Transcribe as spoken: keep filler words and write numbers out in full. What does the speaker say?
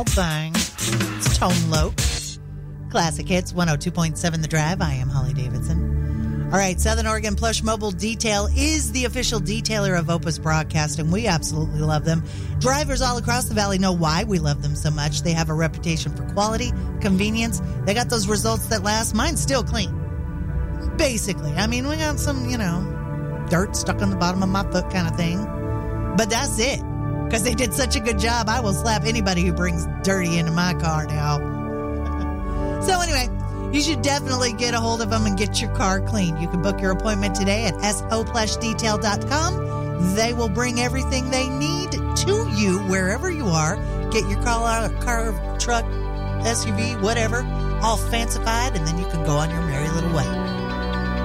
Bang. It's Tone Loc. Classic Hits, one oh two point seven The Drive. I am Holly Davidson. All right, Southern Oregon Plush Mobile Detail is the official detailer of Opus Broadcasting. We absolutely love them. Drivers all across the valley know why we love them so much. They have a reputation for quality, convenience. They got those results that last. Mine's still clean. Basically. I mean, we got some, you know, dirt stuck on the bottom of my foot kind of thing. But that's it. Because they did such a good job, I will slap anybody who brings dirty into my car now. So anyway, you should definitely get a hold of them and get your car cleaned. You can book your appointment today at S O plush detail dot com. They will bring everything they need to you wherever you are. Get your car, car, truck, S U V, whatever, all fancified, and then you can go on your merry little way.